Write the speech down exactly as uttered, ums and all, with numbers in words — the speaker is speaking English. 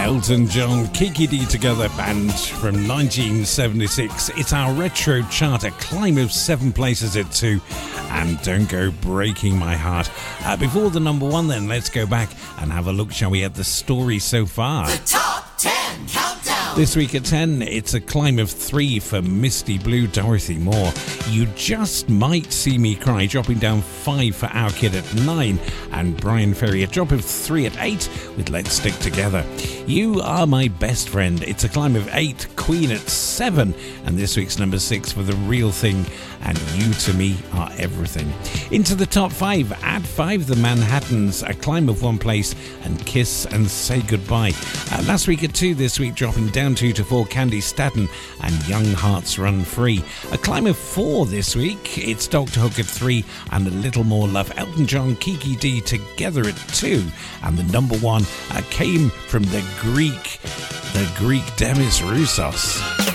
Elton John, Kiki Dee Together Band from nineteen seventy-six. It's our retro chart, a climb of seven places at two, and Don't Go Breaking My Heart. Uh, before the number one then, let's go back and have a look, shall we, at the story so far. The Top ten Countdown. This week at ten, it's a climb of three for Misty Blue, Dorothy Moore. You Just Might See Me Cry, dropping down five for Our Kid at nine, and Brian Ferry, a drop of three at eight with Let's Stick Together. You Are My Best Friend, it's a climb of eight, Queen at seven, and this week's number six for The Real Thing, and You To Me Are Everything. Into the top five, at five, The Manhattans, a climb of one place, and Kiss and Say Goodbye. Uh, last week at two, this week dropping down two to four, Candy Staton and Young Hearts Run Free. A climb of four this week, it's Doctor Hook at three, and A Little More Love, Elton John, Kiki Dee Together at two, and the number one uh, came from the Greek, the Greek Demis Roussos.